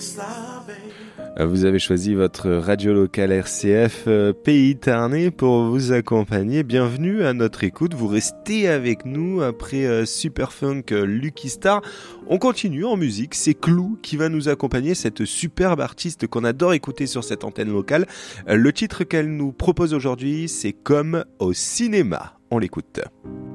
Vous avez choisi votre radio locale RCF Pays Tarnais pour vous accompagner. Bienvenue à notre écoute. Vous restez avec nous après Superfunk Lucky Star. On continue en musique. C'est Clou qui va nous accompagner, cette superbe artiste qu'on adore écouter sur cette antenne locale. Le titre qu'elle nous propose aujourd'hui, c'est Comme au cinéma. On l'écoute.